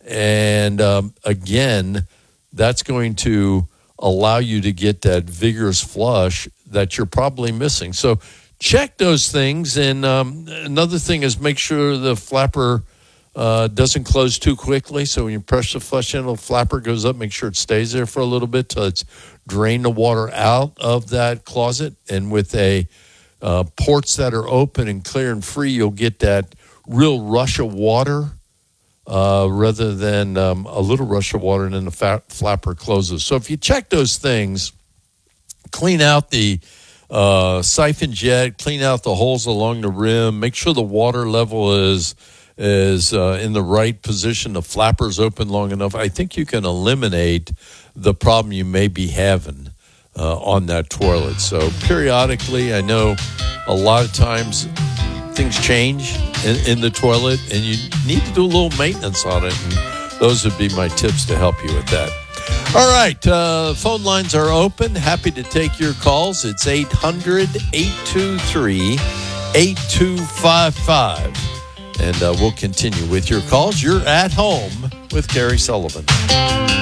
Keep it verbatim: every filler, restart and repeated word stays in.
And um, again, that's going to allow you to get that vigorous flush that you're probably missing. So check those things. And um, another thing is make sure the flapper uh, doesn't close too quickly. So when you press the flush handle, the flapper goes up. Make sure it stays there for a little bit till it's drained the water out of that closet. And with a uh, ports that are open and clear and free, you'll get that real rush of water uh, rather than um, a little rush of water and then the fa- flapper closes. So if you check those things, clean out the uh, siphon jet, clean out the holes along the rim, make sure the water level is is uh, in the right position, the flapper's open long enough, I think you can eliminate the problem you may be having uh, on that toilet. So periodically, I know a lot of times things change in, in the toilet, and you need to do a little maintenance on it, and those would be my tips to help you with that. All right, uh, phone lines are open. Happy to take your calls. It's eight hundred, eight two three, eight two five five. And uh, we'll continue with your calls. You're at home with Gary Sullivan.